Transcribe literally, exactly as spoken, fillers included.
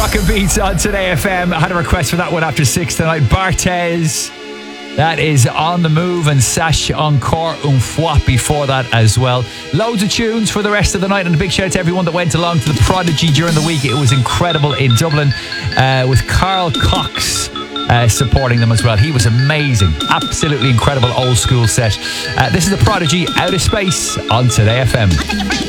Rockin' Beats on Today F M. I had a request for that one after six tonight. Barthez. That is On the Move, and Sache Encore Une Fois before that as well. Loads of tunes for the rest of the night, and a big shout out to everyone that went along to the Prodigy during the week. It was incredible in Dublin uh, with Carl Cox uh, supporting them as well. He was amazing. Absolutely incredible old school set. Uh, this is the Prodigy, Out of Space on Today F M.